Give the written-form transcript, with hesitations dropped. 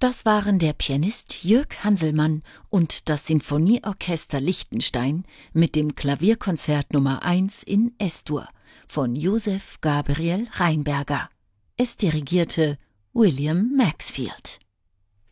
Das waren der Pianist Jörg Hanselmann und das Sinfonieorchester Liechtenstein mit dem Klavierkonzert Nummer 1 in Es-Dur von Joseph Gabriel Rheinberger. Es dirigierte William Maxfield.